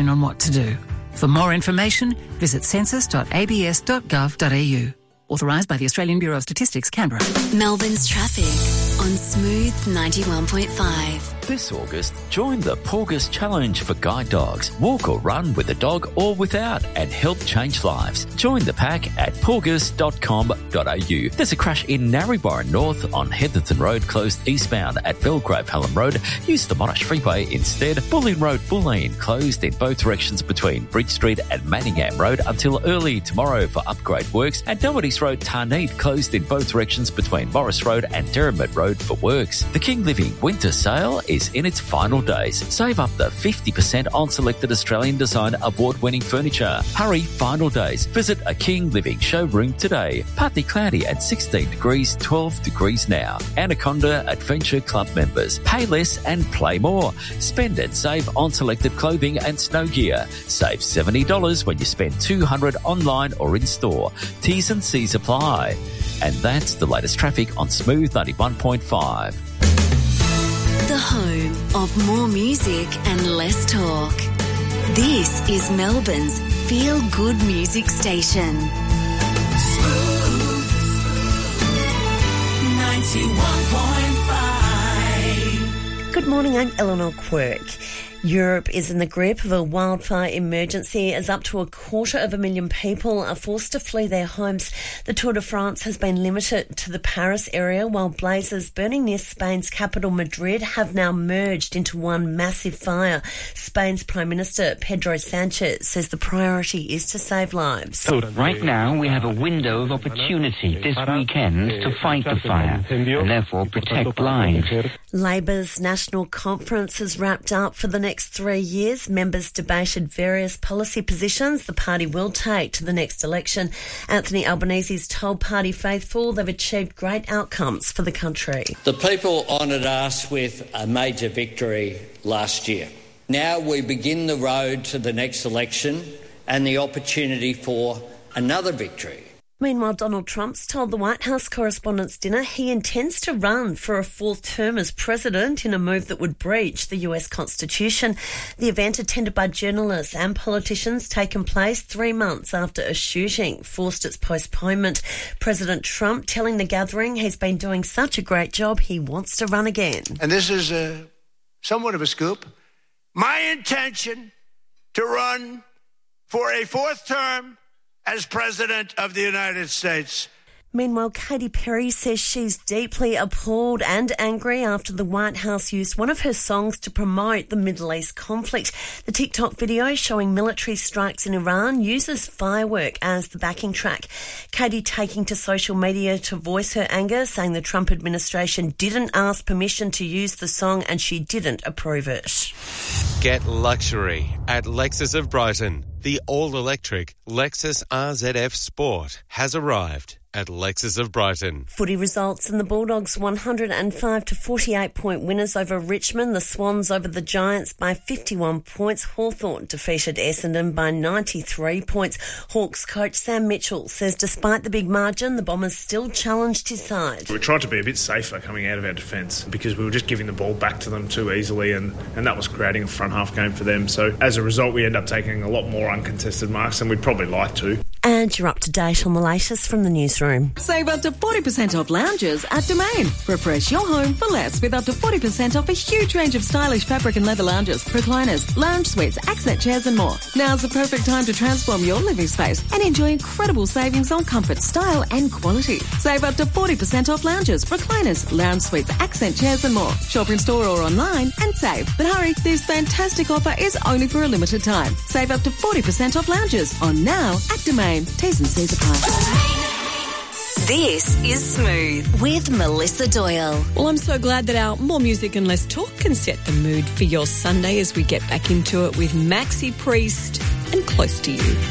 decision on what to do. For more information, visit census.abs.gov.au. Authorised by the Australian Bureau of Statistics, Canberra. Melbourne's traffic on Smooth 91.5. This August, join the Porgus Challenge for guide dogs. Walk or run with a dog or without and help change lives. Join the pack at porgus.com.au. There's a crash in Narrabri North on Heatherton Road, closed eastbound at Belgrave Hallam Road. Use the Monash Freeway instead. Bulleen Road, Bulleen, closed in both directions between Bridge Street and Manningham Road until early tomorrow for upgrade works. And Dumbarton Road, Tarneed, closed in both directions between Morris Road and Derrimut Road for works. The King Living Winter Sale is in its final days. Save up to 50% on selected Australian Design award-winning furniture. Hurry, final days. Visit a King Living showroom today. Partly cloudy at 16 degrees, 12 degrees now. Anaconda Adventure Club members. Pay less and play more. Spend and save on selected clothing and snow gear. Save $70 when you spend $200 online or in store. T's and C's apply. And that's the latest traffic on Smooth 91.5. The home of more music and less talk. This is Melbourne's feel-good music station. Smooth 91.5. Good morning, I'm Eleanor Quirk. Europe is in the grip of a wildfire emergency as up to 250,000 people are forced to flee their homes. The Tour de France has been limited to the Paris area, while blazes burning near Spain's capital Madrid have now merged into one massive fire. Spain's Prime Minister Pedro Sanchez says the priority is to save lives. Right now we have a window of opportunity this weekend to fight the fire and therefore protect lives. Labor's National Conference has wrapped up for the next 3 years. Members debated various policy positions the party will take to the next election. Anthony Albanese's told party faithful they've achieved great outcomes for the country. The people honoured us with a major victory last year. Now we begin the road to the next election and the opportunity for another victory. Meanwhile, Donald Trump's told the White House Correspondents' Dinner he intends to run for a fourth term as president in a move that would breach the US Constitution. The event, attended by journalists and politicians, taken place 3 months after a shooting forced its postponement. President Trump telling the gathering he's been doing such a great job he wants to run again. And this is somewhat of a scoop. My intention to run for a fourth term as President of the United States. Meanwhile, Katy Perry says she's deeply appalled and angry after the White House used one of her songs to promote the Middle East conflict. The TikTok video showing military strikes in Iran uses firework as the backing track. Katy taking to social media to voice her anger, saying the Trump administration didn't ask permission to use the song and she didn't approve it. Get luxury at Lexus of Brighton. The all-electric Lexus RZF Sport has arrived at Lexus of Brighton. Footy results in the Bulldogs 105 to 48 point winners over Richmond. The Swans over the Giants by 51 points. Hawthorn defeated Essendon by 93 points. Hawks coach Sam Mitchell says despite the big margin, the Bombers still challenged his side. We tried to be a bit safer coming out of our defence because we were just giving the ball back to them too easily and that was creating a front half game for them. So as a result, we end up taking a lot more uncontested marks than we'd probably like to. And you're up to date on the latest from the newsroom. Save up to 40% off lounges at Domain. Refresh your home for less with up to 40% off a huge range of stylish fabric and leather lounges, recliners, lounge suites, accent chairs and more. Now's the perfect time to transform your living space and enjoy incredible savings on comfort, style and quality. Save up to 40% off lounges, recliners, lounge suites, accent chairs and more. Shop in store or online and save. But hurry, this fantastic offer is only for a limited time. Save up to 40% off lounges on now at Domain. T's and C's apply. This is Smooth with Melissa Doyle. Well, I'm so glad that our more music and less talk can set the mood for your Sunday as we get back into it with Maxi Priest and Close to You.